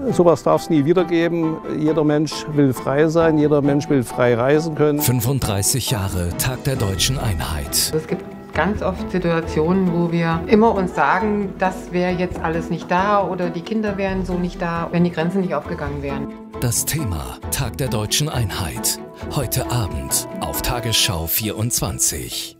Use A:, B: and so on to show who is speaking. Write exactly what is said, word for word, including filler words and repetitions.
A: Sowas darf es nie wieder geben. Jeder Mensch will frei sein, jeder Mensch will frei reisen können.
B: fünfunddreißig Jahre Tag der Deutschen Einheit.
C: Es gibt ganz oft Situationen, wo wir immer uns sagen, das wäre jetzt alles nicht da oder die Kinder wären so nicht da, wenn die Grenzen nicht aufgegangen wären.
B: Das Thema Tag der Deutschen Einheit. Heute Abend auf Tagesschau vierundzwanzig.